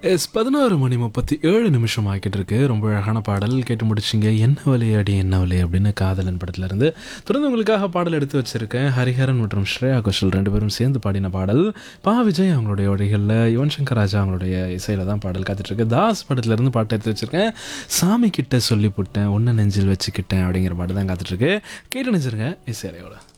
S 11:37 ஆகிட்டு இருக்கு. ரொம்ப அழகான பாடல் கேட்டு முடிச்சிங்க. என்ன வலி அடி என்ன வலி அப்படின்னு காதலன் படத்துல இருந்து தொடர்ந்து உங்களுக்காக பாடல் எடுத்து வச்சிருக்கேன். ஹரிஹரன் மற்றும் ஸ்ரேயா கோஷல் ரெண்டு பேரும் சேர்ந்து பாடின பாடல். விஜய் அவங்களுடைய வரிகளில், யுவன் சங்கர் ராஜா அவங்களுடைய இசையில தான் பாடல் காத்துட்டு இருக்கு. தாஸ் படத்துல இருந்து பாட்டு எடுத்து வச்சிருக்கேன். சாமி கிட்ட சொல்லி போட்டேன், ஒன்ன நெஞ்சில் வச்சுக்கிட்டேன் அப்படிங்கிற பாட்டு தான் காத்துட்டு இருக்கு. கேட்டு நினைச்சிருங்க இசையோட.